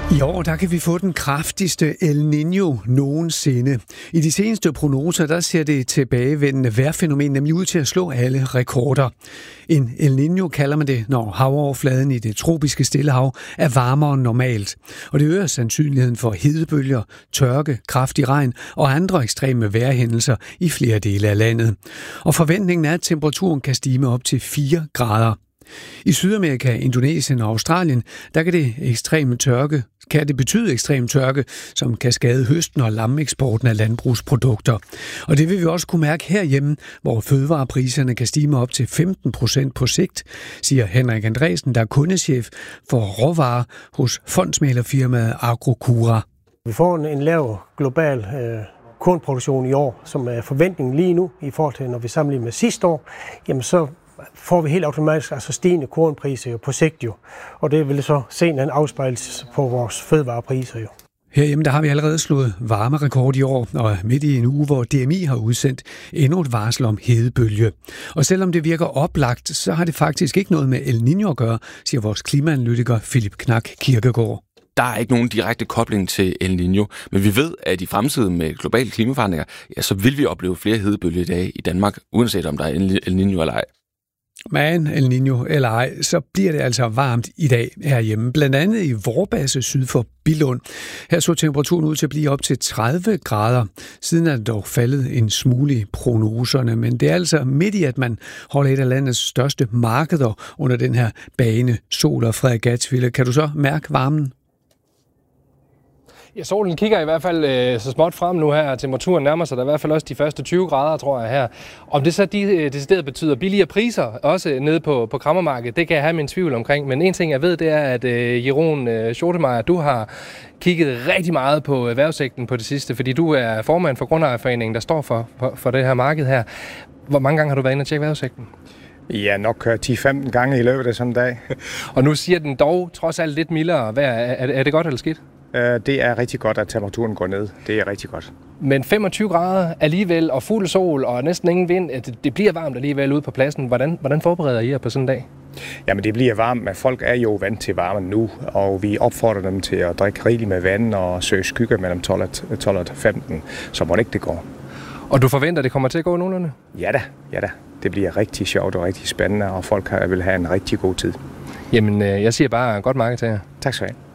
I år der kan vi få den kraftigste El Niño nogensinde. I de seneste prognoser der ser det tilbagevendende vejrfænomen nemlig ud til at slå alle rekorder. En El Niño kalder man det, når havoverfladen i det tropiske Stillehav er varmere end normalt. Og det øger sandsynligheden for hedebølger, tørke, kraftig regn og andre ekstreme vejrhændelser i flere dele af landet. Og forventningen er, at temperaturen kan stige med op til 4 grader. I Sydamerika, Indonesien og Australien, der kan det betyde ekstrem tørke, som kan skade høsten og lammeeksporten af landbrugsprodukter. Og det vil vi også kunne mærke herhjemme, hvor fødevarepriserne kan stige med op til 15% på sigt, siger Henrik Andresen, der er kundechef for råvarer hos fondsmæglerfirmaet Agrocura. Vi får en lav global kornproduktion i år, som er forventningen lige nu i forhold til, når vi sammenligner med sidste år, jamen så får vi helt automatisk stigende kornpriser på sigt jo. Og det vil så senere afspejles på vores fødevarepriser jo. Herhjemme der har vi allerede slået varmerekord i år, og midt i en uge, hvor DMI har udsendt endnu et varsel om hedebølge. Og selvom det virker oplagt, så har det faktisk ikke noget med El Niño at gøre, siger vores klimaanalytiker Philip Knak Kirkegaard. Der er ikke nogen direkte kobling til El Niño, men vi ved, at i fremtiden med globale klimaforandringer, ja, så vil vi opleve flere hedebølger i dag i Danmark, uanset om der er El Niño eller ej. Men El Niño eller ej, så bliver det altså varmt i dag herhjemme. Blandt andet i Vorbasse syd for Billund. Her så temperaturen ud til at blive op til 30 grader. Siden er det dog faldet en smule i prognoserne, men det er altså midt i, at man holder et af landets største markeder under den her bane, Sol og Frederiksværk. Kan du så mærke varmen? Ja, solen kigger i hvert fald så småt frem nu her. Temperaturen nærmer sig der i hvert fald også de første 20 grader, tror jeg her. Om det så decideret betyder billigere priser, også nede på krammermarkedet, det kan jeg have min tvivl omkring. Men en ting jeg ved, det er, at Jeroen Schottemeier, du har kigget rigtig meget på vejrudsigten på det sidste, fordi du er formand for Grundejerforeningen, der står for det her marked her. Hvor mange gange har du været inde og tjekke vejrudsigten? Ja, nok 10-15 gange i løbet af sådan en dag. Og nu siger den dog trods alt lidt mildere vejr. Er det godt eller skidt? Det er rigtig godt, at temperaturen går ned. Det er rigtig godt. Men 25 grader alligevel, og fuld sol, og næsten ingen vind. Det bliver varmt alligevel ude på pladsen. Hvordan forbereder I jer på sådan en dag? Jamen, det bliver varmt, men folk er jo vant til varmen nu, og vi opfordrer dem til at drikke rigeligt med vand og søge skygge mellem 12 og 15, så må det ikke det går. Og du forventer, det kommer til at gå nogenlunde? Ja da. Det bliver rigtig sjovt og rigtig spændende, og folk vil have en rigtig god tid. Jamen, jeg siger bare godt marked til jer. Tak skal du have.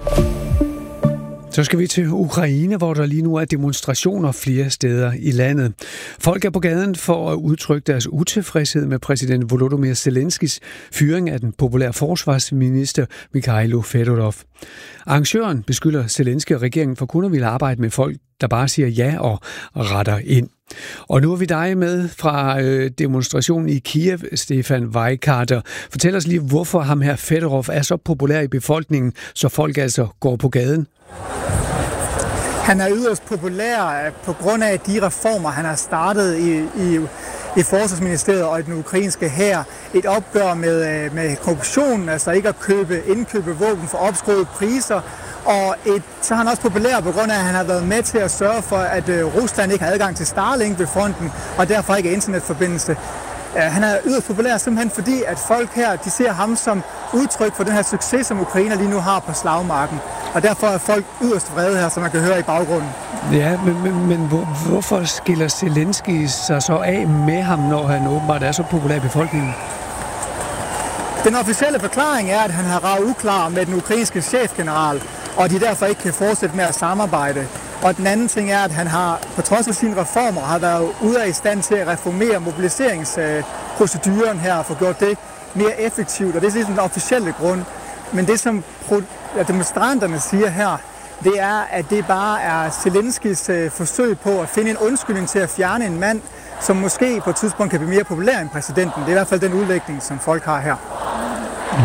Så skal vi til Ukraine, hvor der lige nu er demonstrationer flere steder i landet. Folk er på gaden for at udtrykke deres utilfredshed med præsident Volodymyr Zelenskis fyring af den populære forsvarsminister Mikhailo Fedorov. Arrangøren beskylder Zelensky og regeringen for kun at ville arbejde med folk, der bare siger ja og retter ind. Og nu er vi dig med fra demonstrationen i Kiev, Stefan Weikarter. Fortæl os lige, hvorfor ham her Fedorov er så populær i befolkningen, så folk altså går på gaden. Han er yderst populær på grund af de reformer, han har startet i Forsvarsministeriet og i den ukrainske hær. Et opgør med korruptionen, altså ikke at indkøbe våben for opskruede priser. Og så er han også populær på grund af, at han har været med til at sørge for, at Rusland ikke har adgang til Starlink ved fronten, og derfor ikke internetforbindelse. Han er yderst populær simpelthen fordi, at folk her de ser ham som udtryk for den her succes, som Ukraine lige nu har på slagmarken. Og derfor er folk yderst vrede her, som man kan høre i baggrunden. Ja, men hvorfor skiller Zelensky sig så af med ham, når han åbenbart er så populær i befolkningen? Den officielle forklaring er, at han har raget uklar med den ukrainske chefgeneral, og de derfor ikke kan fortsætte med at samarbejde. Og den anden ting er, at han har, på trods af sine reformer, har været ude af stand til at reformere mobiliseringsproceduren her og få gjort det mere effektivt, og det er ligesom den officielle grund. Men det, som demonstranterne siger her, det er, at det bare er Zelenskys forsøg på at finde en undskyldning til at fjerne en mand, som måske på et tidspunkt kan blive mere populær end præsidenten. Det er i hvert fald den udlægning, som folk har her.